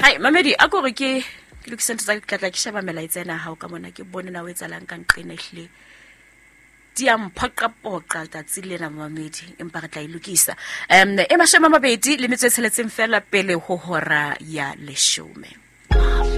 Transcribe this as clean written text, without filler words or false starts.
Hai mamedi a go re ke lokisentse tsa ke tla ke sheba melaetsa ena ha o ka mona ke bone na o etsalang ka nqena ehlile di a mphoqapoqa tatsi lena mamedi empa re tla ilokisa e mashome a mabedi le metso e tsheletseng fela pele ho hora ya 10.